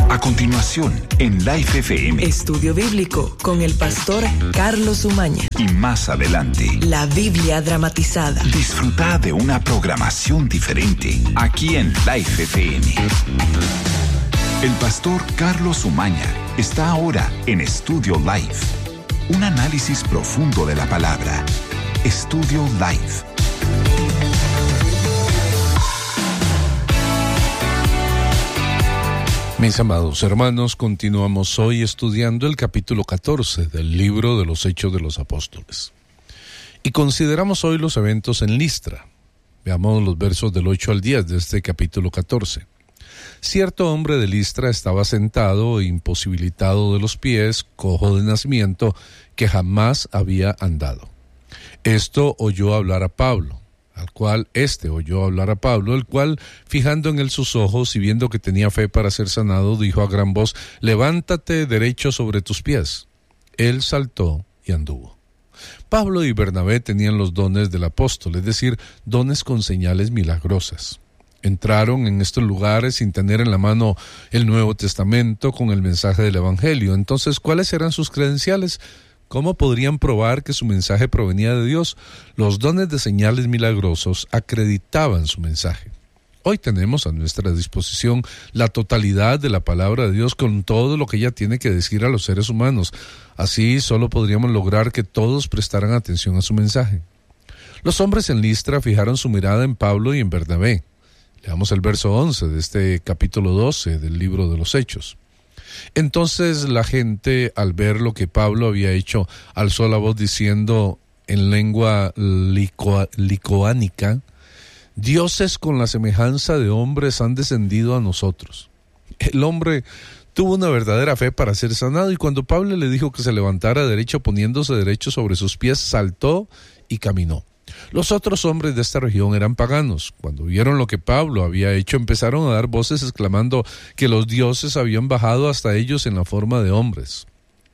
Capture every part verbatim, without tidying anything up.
A continuación, en Life F M. Estudio Bíblico con el pastor Carlos Umaña. Y más adelante, la Biblia dramatizada. Disfruta de una programación diferente aquí en Life F M. El pastor Carlos Umaña está ahora en Estudio Life. Un análisis profundo de la palabra. Estudio Life. Mis amados hermanos, continuamos hoy estudiando el capítulo catorce del libro de los Hechos de los Apóstoles. Y consideramos hoy los eventos en Listra. Veamos los versos del ocho al diez de este capítulo catorce. Cierto hombre de Listra estaba sentado, imposibilitado de los pies, cojo de nacimiento, que jamás había andado. Esto oyó hablar a Pablo, al cual éste oyó hablar a Pablo, el cual, fijando en él sus ojos y viendo que tenía fe para ser sanado, dijo a gran voz: levántate derecho sobre tus pies. Él saltó y anduvo. Pablo y Bernabé tenían los dones del apóstol, es decir, dones con señales milagrosas. Entraron en estos lugares sin tener en la mano el Nuevo Testamento con el mensaje del Evangelio. Entonces, ¿cuáles eran sus credenciales? ¿Cómo podrían probar que su mensaje provenía de Dios? Los dones de señales milagrosos acreditaban su mensaje. Hoy tenemos a nuestra disposición la totalidad de la palabra de Dios con todo lo que ella tiene que decir a los seres humanos. Así solo podríamos lograr que todos prestaran atención a su mensaje. Los hombres en Listra fijaron su mirada en Pablo y en Bernabé. Leamos el verso once de este capítulo doce del libro de los Hechos. Entonces la gente, al ver lo que Pablo había hecho, alzó la voz diciendo en lengua lico- licoánica: dioses con la semejanza de hombres han descendido a nosotros. El hombre tuvo una verdadera fe para ser sanado, y cuando Pablo le dijo que se levantara derecho, poniéndose derecho sobre sus pies, saltó y caminó. Los otros hombres de esta región eran paganos. Cuando vieron lo que Pablo había hecho, empezaron a dar voces exclamando que los dioses habían bajado hasta ellos en la forma de hombres.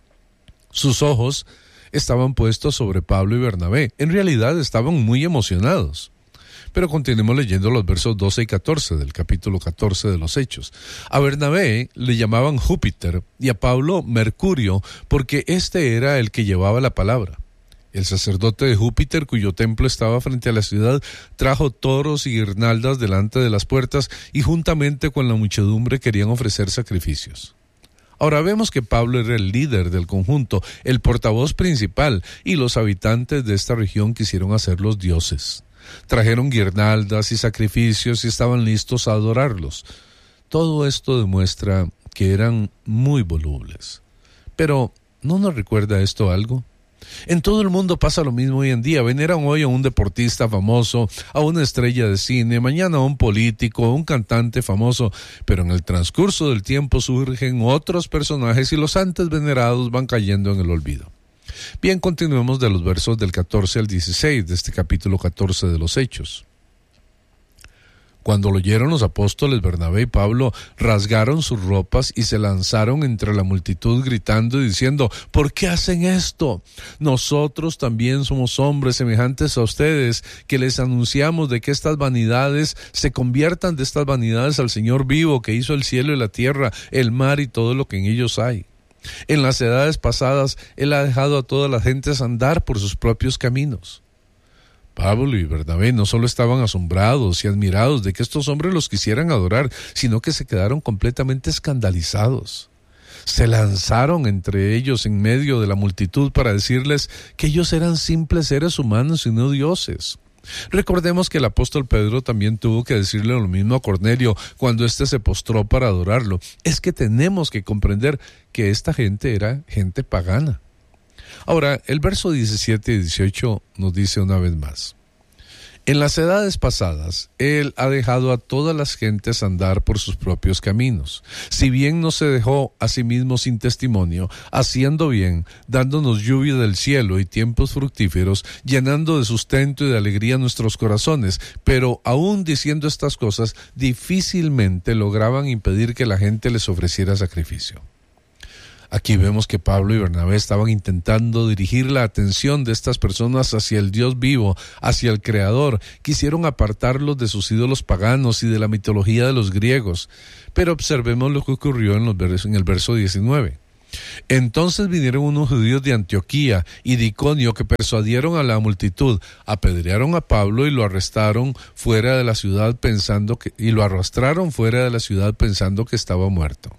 Sus ojos estaban puestos sobre Pablo y Bernabé. En realidad estaban muy emocionados. Pero continuemos leyendo los versos doce y catorce del capítulo catorce de los Hechos. A Bernabé le llamaban Júpiter y a Pablo Mercurio, porque este era el que llevaba la palabra. El sacerdote de Júpiter, cuyo templo estaba frente a la ciudad, trajo toros y guirnaldas delante de las puertas y juntamente con la muchedumbre querían ofrecer sacrificios. Ahora vemos que Pablo era el líder del conjunto, el portavoz principal, y los habitantes de esta región quisieron hacerlos dioses. Trajeron guirnaldas y sacrificios y estaban listos a adorarlos. Todo esto demuestra que eran muy volubles. Pero, ¿no nos recuerda esto algo? En todo el mundo pasa lo mismo hoy en día. Veneran hoy a un deportista famoso, a una estrella de cine, mañana a un político, a un cantante famoso, pero en el transcurso del tiempo surgen otros personajes y los antes venerados van cayendo en el olvido. Bien, continuemos de los versos del catorce al dieciséis de este capítulo catorce de los Hechos. Cuando lo oyeron los apóstoles, Bernabé y Pablo rasgaron sus ropas y se lanzaron entre la multitud gritando y diciendo: ¿por qué hacen esto? Nosotros también somos hombres semejantes a ustedes, que les anunciamos de que estas vanidades se conviertan de estas vanidades al Señor vivo, que hizo el cielo y la tierra, el mar y todo lo que en ellos hay. En las edades pasadas, Él ha dejado a todas las gentes andar por sus propios caminos. Pablo y Bernabé no solo estaban asombrados y admirados de que estos hombres los quisieran adorar, sino que se quedaron completamente escandalizados. Se lanzaron entre ellos en medio de la multitud para decirles que ellos eran simples seres humanos y no dioses. Recordemos que el apóstol Pedro también tuvo que decirle lo mismo a Cornelio cuando éste se postró para adorarlo. Es que tenemos que comprender que esta gente era gente pagana. Ahora, el verso diecisiete y dieciocho nos dice una vez más: en las edades pasadas, Él ha dejado a todas las gentes andar por sus propios caminos. Si bien no se dejó a sí mismo sin testimonio, haciendo bien, dándonos lluvia del cielo y tiempos fructíferos, llenando de sustento y de alegría nuestros corazones, pero aún diciendo estas cosas, difícilmente lograban impedir que la gente les ofreciera sacrificio. Aquí vemos que Pablo y Bernabé estaban intentando dirigir la atención de estas personas hacia el Dios vivo, hacia el Creador. Quisieron apartarlos de sus ídolos paganos y de la mitología de los griegos. Pero observemos lo que ocurrió en, los versos, en el verso diecinueve. Entonces vinieron unos judíos de Antioquía y de Iconio que persuadieron a la multitud, apedrearon a Pablo y lo arrestaron fuera de la ciudad pensando que, y lo arrastraron fuera de la ciudad pensando que estaba muerto.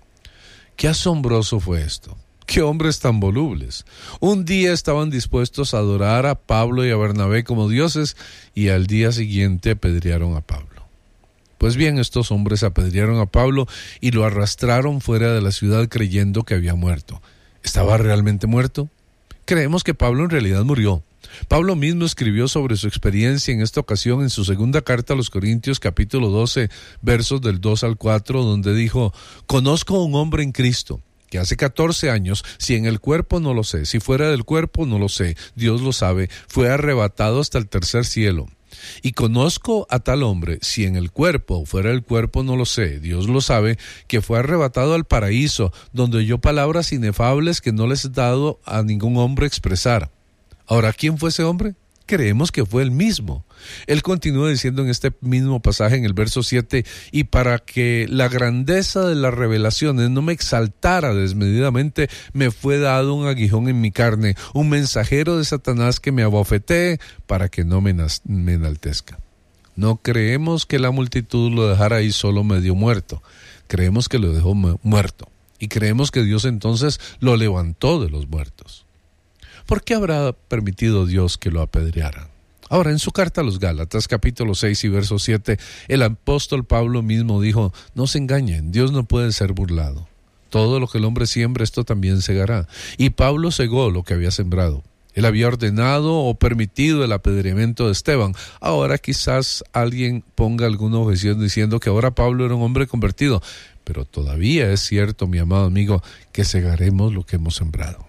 Qué asombroso fue esto. Qué hombres tan volubles. Un día estaban dispuestos a adorar a Pablo y a Bernabé como dioses y al día siguiente apedrearon a Pablo. Pues bien, estos hombres apedrearon a Pablo y lo arrastraron fuera de la ciudad creyendo que había muerto. ¿Estaba realmente muerto? Creemos que Pablo en realidad murió. Pablo mismo escribió sobre su experiencia en esta ocasión en su segunda carta a los Corintios, capítulo doce, versos del dos al cuatro, donde dijo: «Conozco a un hombre en Cristo, que hace catorce años, si en el cuerpo no lo sé, si fuera del cuerpo no lo sé, Dios lo sabe, fue arrebatado hasta el tercer cielo. Y conozco a tal hombre, si en el cuerpo o fuera del cuerpo no lo sé, Dios lo sabe, que fue arrebatado al paraíso, donde oyó palabras inefables que no les he dado a ningún hombre expresar». Ahora, ¿quién fue ese hombre? Creemos que fue el mismo. Él continúa diciendo en este mismo pasaje, en el verso siete, «Y para que la grandeza de las revelaciones no me exaltara desmedidamente, me fue dado un aguijón en mi carne, un mensajero de Satanás que me abofetee para que no me, me enaltezca». No creemos que la multitud lo dejara ahí solo medio muerto. Creemos que lo dejó muerto. Y creemos que Dios entonces lo levantó de los muertos. ¿Por qué habrá permitido Dios que lo apedrearan? Ahora, en su carta a los Gálatas, capítulo seis y verso siete, el apóstol Pablo mismo dijo: «No se engañen, Dios no puede ser burlado. Todo lo que el hombre siembra, esto también segará». Y Pablo segó lo que había sembrado. Él había ordenado o permitido el apedreamiento de Esteban. Ahora quizás alguien ponga alguna objeción diciendo que ahora Pablo era un hombre convertido. Pero todavía es cierto, mi amado amigo, que segaremos lo que hemos sembrado.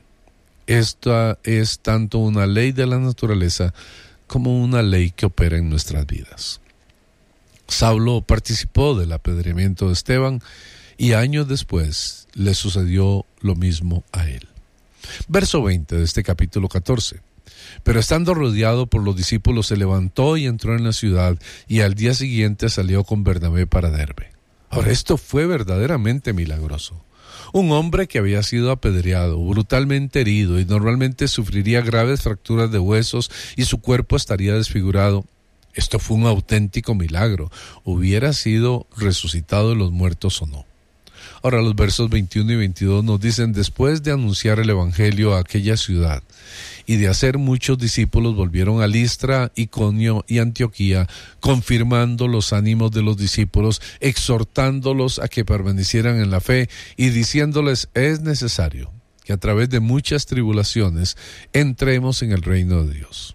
Esta es tanto una ley de la naturaleza como una ley que opera en nuestras vidas. Saulo participó del apedreamiento de Esteban y años después le sucedió lo mismo a él. Verso veinte de este capítulo catorce. «Pero estando rodeado por los discípulos se levantó y entró en la ciudad y al día siguiente salió con Bernabé para Derbe». Ahora, esto fue verdaderamente milagroso. Un hombre que había sido apedreado, brutalmente herido y normalmente sufriría graves fracturas de huesos y su cuerpo estaría desfigurado. Esto fue un auténtico milagro, hubiera sido resucitado de los muertos o no. Ahora los versos veintiuno y veintidós nos dicen: «Después de anunciar el evangelio a aquella ciudad y de hacer muchos discípulos, volvieron a Listra, Iconio y Antioquía, confirmando los ánimos de los discípulos, exhortándolos a que permanecieran en la fe y diciéndoles: es necesario que a través de muchas tribulaciones entremos en el reino de Dios».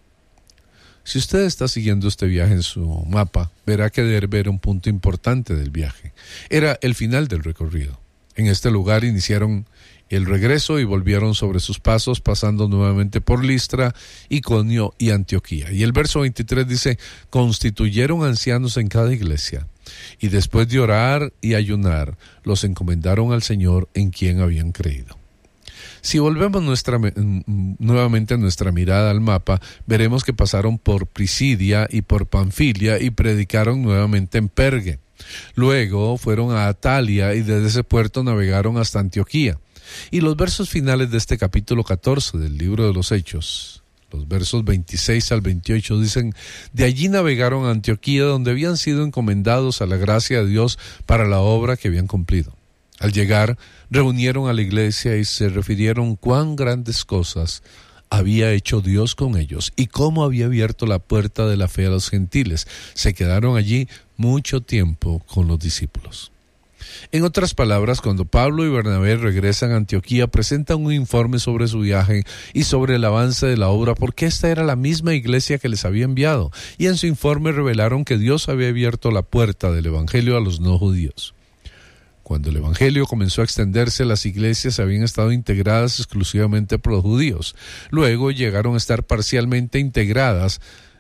Si usted está siguiendo este viaje en su mapa, verá que Derbe era un punto importante del viaje. Era el final del recorrido. En este lugar iniciaron el regreso y volvieron sobre sus pasos, pasando nuevamente por Listra, Iconio y Antioquía. Y el verso veintitrés dice: «Constituyeron ancianos en cada iglesia, y después de orar y ayunar, los encomendaron al Señor en quien habían creído». Si volvemos nuestra, nuevamente nuestra mirada al mapa, veremos que pasaron por Pisidia y por Panfilia y predicaron nuevamente en Perge. Luego fueron a Atalia y desde ese puerto navegaron hasta Antioquía. Y los versos finales de este capítulo catorce del libro de los Hechos, los versos veintiséis al veintiocho dicen: «De allí navegaron a Antioquía, donde habían sido encomendados a la gracia de Dios para la obra que habían cumplido. Al llegar, reunieron a la iglesia y se refirieron cuán grandes cosas había hecho Dios con ellos y cómo había abierto la puerta de la fe a los gentiles. Se quedaron allí mucho tiempo con los discípulos». En otras palabras, cuando Pablo y Bernabé regresan a Antioquía, presentan un informe sobre su viaje y sobre el avance de la obra, porque esta era la misma iglesia que les había enviado, y en su informe revelaron que Dios había abierto la puerta del evangelio a los no judíos. Cuando el evangelio comenzó a extenderse, las iglesias habían estado integradas exclusivamente por los judíos. Luego llegaron a estar parcialmente integradas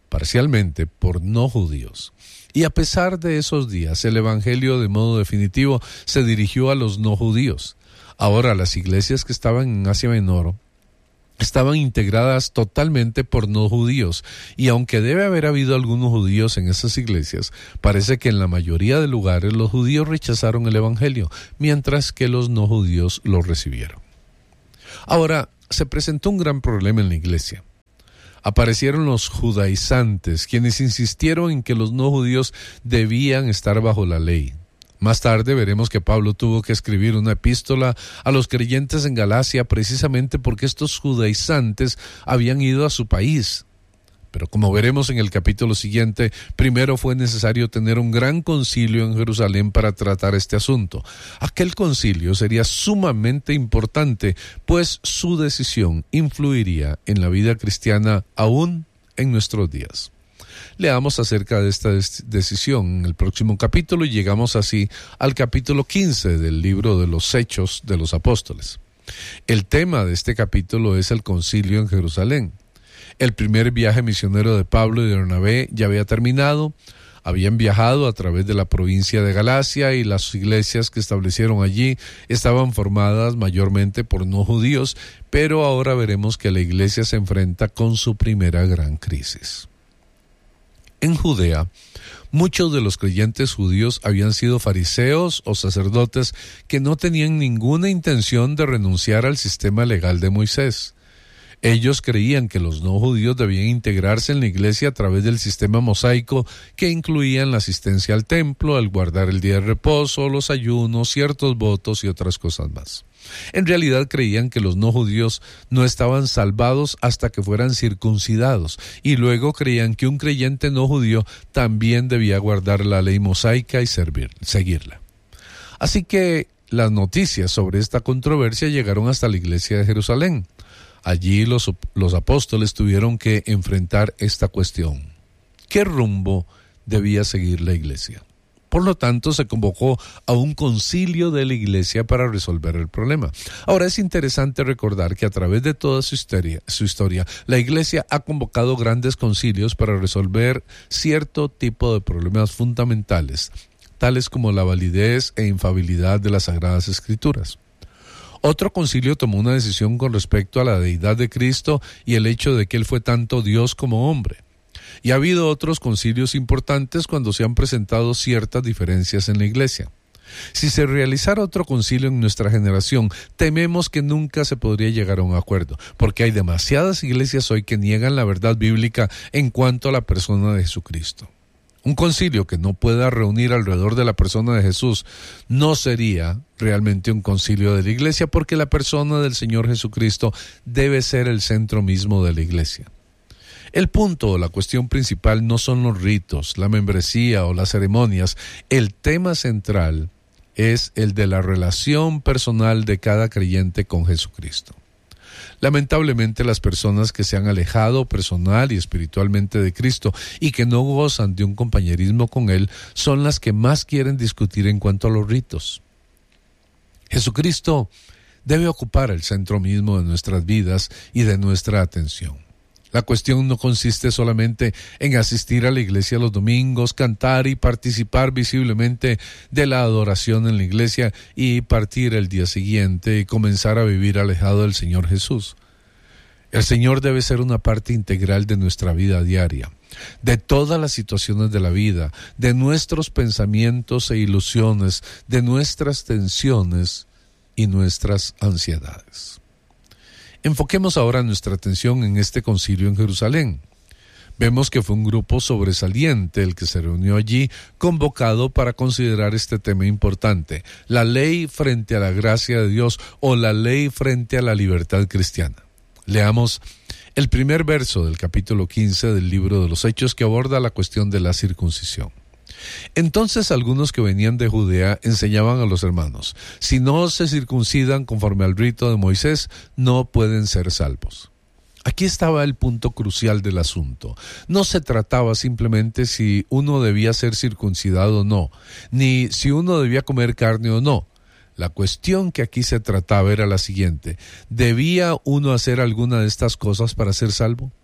parcialmente por no judíos. Y a pesar de esos días, el evangelio de modo definitivo se dirigió a los no judíos. Ahora, las iglesias que estaban en Asia Menor estaban integradas totalmente por no judíos, y aunque debe haber habido algunos judíos en esas iglesias, parece que en la mayoría de lugares los judíos rechazaron el evangelio, mientras que los no judíos lo recibieron. Ahora, se presentó un gran problema en la iglesia. Aparecieron los judaizantes, quienes insistieron en que los no judíos debían estar bajo la ley. Más tarde veremos que Pablo tuvo que escribir una epístola a los creyentes en Galacia precisamente porque estos judaizantes habían ido a su país. Pero como veremos en el capítulo siguiente, primero fue necesario tener un gran concilio en Jerusalén para tratar este asunto. Aquel concilio sería sumamente importante, pues su decisión influiría en la vida cristiana aún en nuestros días. Leamos acerca de esta decisión en el próximo capítulo y llegamos así al capítulo quince del libro de los Hechos de los Apóstoles. El tema de este capítulo es el concilio en Jerusalén. El primer viaje misionero de Pablo y de Bernabé ya había terminado. Habían viajado a través de la provincia de Galacia y las iglesias que establecieron allí estaban formadas mayormente por no judíos, pero ahora veremos que la iglesia se enfrenta con su primera gran crisis. En Judea, muchos de los creyentes judíos habían sido fariseos o sacerdotes que no tenían ninguna intención de renunciar al sistema legal de Moisés. Ellos creían que los no judíos debían integrarse en la iglesia a través del sistema mosaico que incluían la asistencia al templo, el guardar el día de reposo, los ayunos, ciertos votos y otras cosas más. En realidad creían que los no judíos no estaban salvados hasta que fueran circuncidados, y luego creían que un creyente no judío también debía guardar la ley mosaica y servir, seguirla. Así que las noticias sobre esta controversia llegaron hasta la iglesia de Jerusalén. Allí los, los apóstoles tuvieron que enfrentar esta cuestión. ¿Qué rumbo debía seguir la iglesia? Por lo tanto, se convocó a un concilio de la iglesia para resolver el problema. Ahora, es interesante recordar que a través de toda su historia, su historia, la iglesia ha convocado grandes concilios para resolver cierto tipo de problemas fundamentales, tales como la validez e infalibilidad de las Sagradas Escrituras. Otro concilio tomó una decisión con respecto a la deidad de Cristo y el hecho de que Él fue tanto Dios como hombre. Y ha habido otros concilios importantes cuando se han presentado ciertas diferencias en la iglesia. Si se realizara otro concilio en nuestra generación, tememos que nunca se podría llegar a un acuerdo, porque hay demasiadas iglesias hoy que niegan la verdad bíblica en cuanto a la persona de Jesucristo. Un concilio que no pueda reunir alrededor de la persona de Jesús no sería realmente un concilio de la iglesia, porque la persona del Señor Jesucristo debe ser el centro mismo de la iglesia. El punto o la cuestión principal no son los ritos, la membresía o las ceremonias. El tema central es el de la relación personal de cada creyente con Jesucristo. Lamentablemente, las personas que se han alejado personal y espiritualmente de Cristo y que no gozan de un compañerismo con Él son las que más quieren discutir en cuanto a los ritos. Jesucristo debe ocupar el centro mismo de nuestras vidas y de nuestra atención. La cuestión no consiste solamente en asistir a la iglesia los domingos, cantar y participar visiblemente de la adoración en la iglesia y partir el día siguiente y comenzar a vivir alejado del Señor Jesús. El Señor debe ser una parte integral de nuestra vida diaria, de todas las situaciones de la vida, de nuestros pensamientos e ilusiones, de nuestras tensiones y nuestras ansiedades. Enfoquemos ahora nuestra atención en este concilio en Jerusalén. Vemos que fue un grupo sobresaliente el que se reunió allí, convocado para considerar este tema importante, la ley frente a la gracia de Dios o la ley frente a la libertad cristiana. Leamos el primer verso del capítulo quince del libro de los Hechos, que aborda la cuestión de la circuncisión. Entonces algunos que venían de Judea enseñaban a los hermanos: si no se circuncidan conforme al rito de Moisés, no pueden ser salvos. Aquí estaba el punto crucial del asunto. No se trataba simplemente si uno debía ser circuncidado o no, ni si uno debía comer carne o no. La cuestión que aquí se trataba era la siguiente: ¿debía uno hacer alguna de estas cosas para ser salvo?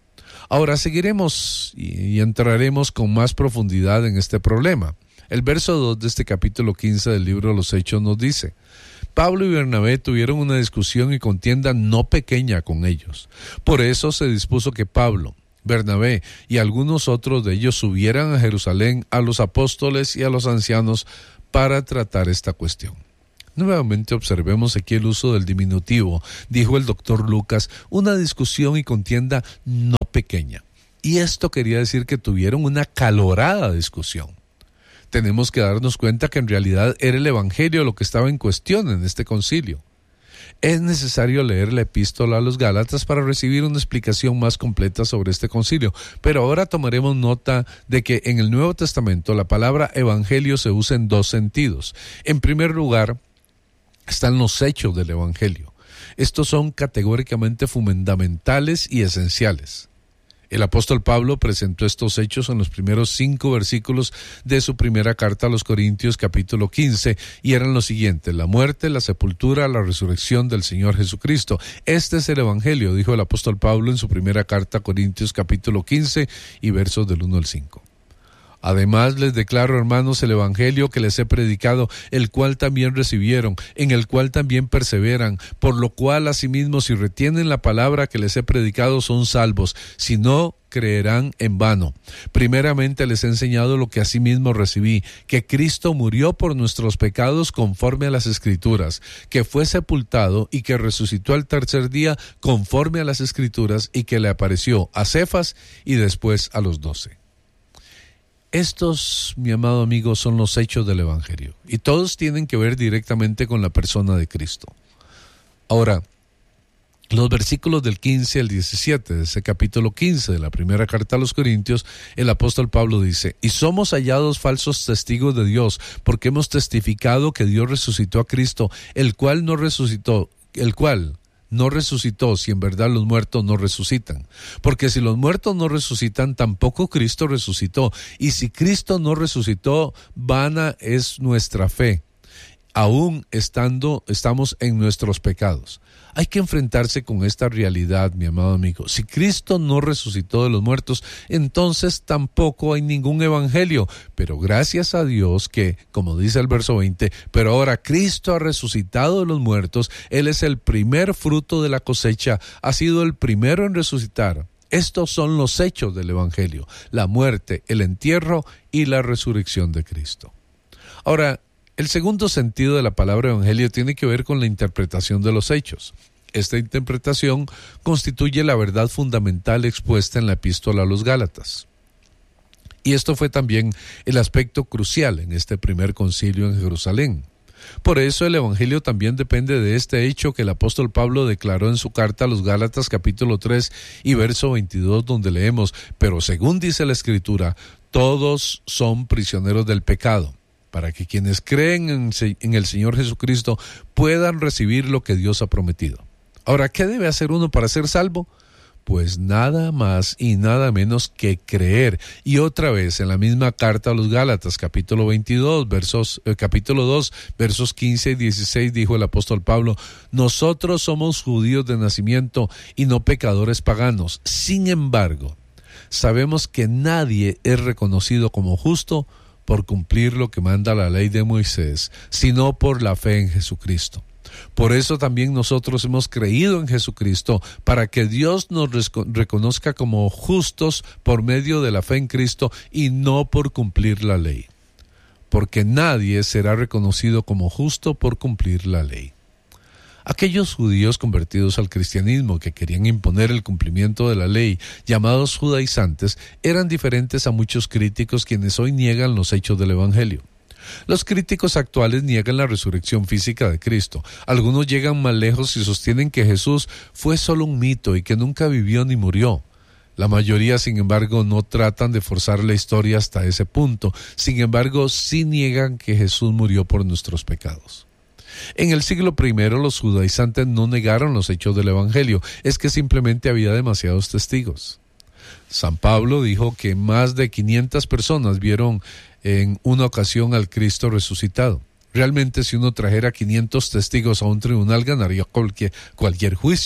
Ahora seguiremos y entraremos con más profundidad en este problema. El verso dos de este capítulo quince del libro de los Hechos nos dice: Pablo y Bernabé tuvieron una discusión y contienda no pequeña con ellos. Por eso se dispuso que Pablo, Bernabé y algunos otros de ellos subieran a Jerusalén a los apóstoles y a los ancianos para tratar esta cuestión. Nuevamente observemos aquí el uso del diminutivo. Dijo el doctor Lucas, una discusión y contienda no pequeña. Y esto quería decir que tuvieron una calorada discusión. Tenemos que darnos cuenta que en realidad era el evangelio lo que estaba en cuestión en este concilio. Es necesario leer la epístola a los Gálatas para recibir una explicación más completa sobre este concilio, pero ahora tomaremos nota de que en el Nuevo Testamento la palabra evangelio se usa en dos sentidos. En primer lugar, están los hechos del evangelio. Estos son categóricamente fundamentales y esenciales. El apóstol Pablo presentó estos hechos en los primeros cinco versículos de su primera carta a los Corintios, capítulo quince, y eran los siguientes: la muerte, la sepultura, la resurrección del Señor Jesucristo. Este es el evangelio, dijo el apóstol Pablo en su primera carta a Corintios, capítulo quince, y versos del uno al cinco. Además les declaro, hermanos, el evangelio que les he predicado, el cual también recibieron, en el cual también perseveran, por lo cual asimismo si retienen la palabra que les he predicado son salvos, si no creerán en vano. Primeramente les he enseñado lo que asimismo recibí, que Cristo murió por nuestros pecados conforme a las Escrituras, que fue sepultado y que resucitó al tercer día conforme a las Escrituras, y que le apareció a Cefas y después a los doce. Estos, mi amado amigo, son los hechos del evangelio, y todos tienen que ver directamente con la persona de Cristo. Ahora, los versículos del quince al diecisiete de ese capítulo quince de la primera carta a los Corintios, el apóstol Pablo dice: y somos hallados falsos testigos de Dios, porque hemos testificado que Dios resucitó a Cristo, el cual no resucitó, el cual no resucitó si en verdad los muertos no resucitan. Porque si los muertos no resucitan, tampoco Cristo resucitó. Y si Cristo no resucitó, vana es nuestra fe, aún estando, estamos en nuestros pecados. Hay que enfrentarse con esta realidad, mi amado amigo. Si Cristo no resucitó de los muertos, entonces tampoco hay ningún evangelio. Pero gracias a Dios que, como dice el verso veinte, pero ahora Cristo ha resucitado de los muertos, Él es el primer fruto de la cosecha, ha sido el primero en resucitar. Estos son los hechos del evangelio: la muerte, el entierro y la resurrección de Cristo. Ahora, el segundo sentido de la palabra evangelio tiene que ver con la interpretación de los hechos. Esta interpretación constituye la verdad fundamental expuesta en la epístola a los Gálatas. Y esto fue también el aspecto crucial en este primer concilio en Jerusalén. Por eso el evangelio también depende de este hecho que el apóstol Pablo declaró en su carta a los Gálatas capítulo tres y verso veintidós, donde leemos: pero según dice la Escritura, todos son prisioneros del pecado, para que quienes creen en, en el Señor Jesucristo puedan recibir lo que Dios ha prometido. Ahora, ¿qué debe hacer uno para ser salvo? Pues nada más y nada menos que creer. Y otra vez, en la misma carta a los Gálatas, capítulo veintidós, versos, eh, capítulo dos, versos quince y dieciséis, dijo el apóstol Pablo: nosotros somos judíos de nacimiento y no pecadores paganos. Sin embargo, sabemos que nadie es reconocido como justo por cumplir lo que manda la ley de Moisés, sino por la fe en Jesucristo. Por eso también nosotros hemos creído en Jesucristo, para que Dios nos reconozca como justos por medio de la fe en Cristo y no por cumplir la ley. Porque nadie será reconocido como justo por cumplir la ley. Aquellos judíos convertidos al cristianismo que querían imponer el cumplimiento de la ley, llamados judaizantes, eran diferentes a muchos críticos quienes hoy niegan los hechos del evangelio. Los críticos actuales niegan la resurrección física de Cristo. Algunos llegan más lejos y sostienen que Jesús fue solo un mito y que nunca vivió ni murió. La mayoría, sin embargo, no tratan de forzar la historia hasta ese punto. Sin embargo, sí niegan que Jesús murió por nuestros pecados. En el siglo primero, los judaizantes no negaron los hechos del evangelio, es que simplemente había demasiados testigos. San Pablo dijo que más de quinientas personas vieron en una ocasión al Cristo resucitado. Realmente, si uno trajera quinientos testigos a un tribunal, ganaría cualquier, cualquier juicio.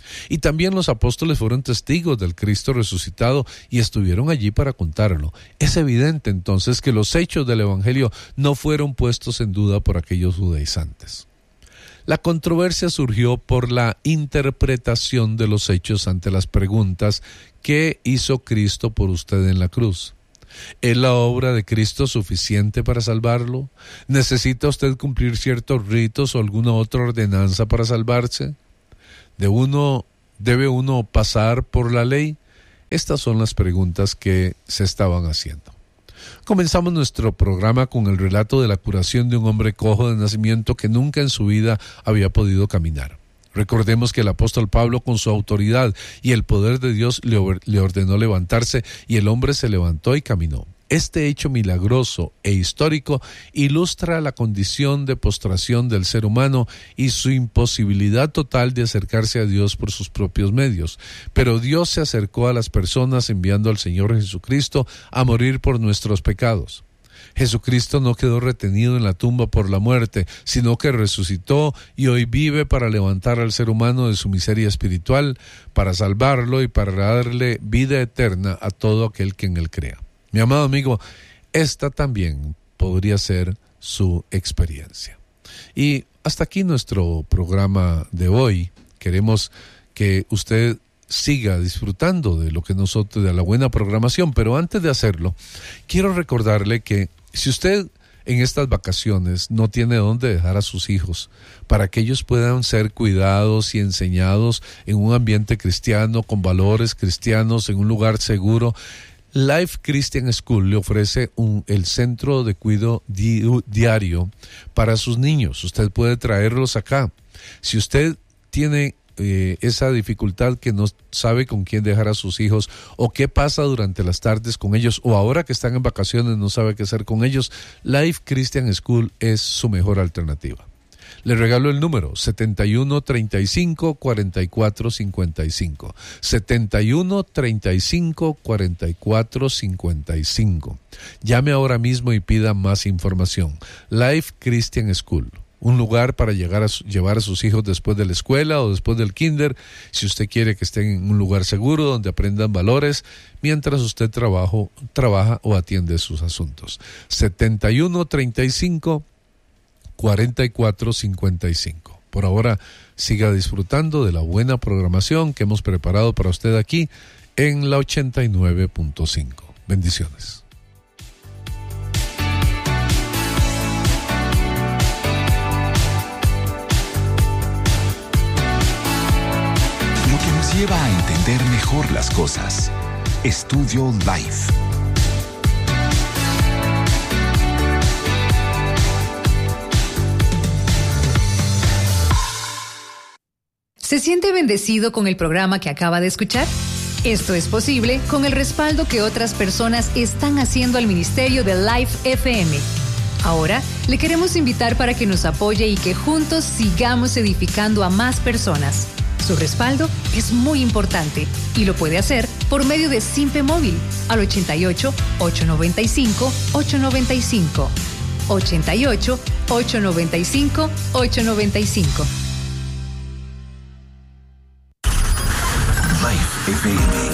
Y también los apóstoles fueron testigos del Cristo resucitado y estuvieron allí para contarlo. Es evidente entonces que los hechos del Evangelio no fueron puestos en duda por aquellos judaizantes. La controversia surgió por la interpretación de los hechos ante las preguntas: ¿qué hizo Cristo por usted en la cruz? ¿Es la obra de Cristo suficiente para salvarlo? ¿Necesita usted cumplir ciertos ritos o alguna otra ordenanza para salvarse? ¿De uno, ¿Debe uno pasar por la ley? Estas son las preguntas que se estaban haciendo. Comenzamos nuestro programa con el relato de la curación de un hombre cojo de nacimiento que nunca en su vida había podido caminar. Recordemos que el apóstol Pablo, con su autoridad y el poder de Dios, le ordenó levantarse, y el hombre se levantó y caminó. Este hecho milagroso e histórico ilustra la condición de postración del ser humano y su imposibilidad total de acercarse a Dios por sus propios medios. Pero Dios se acercó a las personas enviando al Señor Jesucristo a morir por nuestros pecados. Jesucristo no quedó retenido en la tumba por la muerte, sino que resucitó y hoy vive para levantar al ser humano de su miseria espiritual, para salvarlo y para darle vida eterna a todo aquel que en él crea. Mi amado amigo, esta también podría ser su experiencia. Y hasta aquí nuestro programa de hoy. Queremos que usted siga disfrutando de lo que nosotros, de la buena programación, pero antes de hacerlo, quiero recordarle que si usted en estas vacaciones no tiene dónde dejar a sus hijos para que ellos puedan ser cuidados y enseñados en un ambiente cristiano, con valores cristianos, en un lugar seguro, Life Christian School le ofrece un, el centro de cuidado di, diario para sus niños. Usted puede traerlos acá. Si usted tiene eh, esa dificultad que no sabe con quién dejar a sus hijos, o qué pasa durante las tardes con ellos, o ahora que están en vacaciones no sabe qué hacer con ellos, Life Christian School es su mejor alternativa. Le regalo el número setenta y uno, treinta y cinco, cuarenta y cuatro, cincuenta y cinco. setenta y uno, treinta y cinco, cuarenta y cuatro, cincuenta y cinco. Llame ahora mismo y pida más información. Life Christian School, un lugar para llegar a su, llevar a sus hijos después de la escuela o después del kinder, si usted quiere que estén en un lugar seguro donde aprendan valores mientras usted trabajo, trabaja o atiende sus asuntos. setenta y uno, treinta y cinco, cuarenta y cuatro, cincuenta y cinco. Por ahora, siga disfrutando de la buena programación que hemos preparado para usted aquí en la ochenta y nueve punto cinco. Bendiciones. Lo que nos lleva a entender mejor las cosas. Estudio Life. ¿Se siente bendecido con el programa que acaba de escuchar? Esto es posible con el respaldo que otras personas están haciendo al ministerio de Life F M. Ahora, le queremos invitar para que nos apoye y que juntos sigamos edificando a más personas. Su respaldo es muy importante y lo puede hacer por medio de Simpe Móvil al ochenta y ocho, ochocientos noventa y cinco, ochocientos noventa y cinco. ochenta y ocho, ochocientos noventa y cinco, ochocientos noventa y cinco. Life F M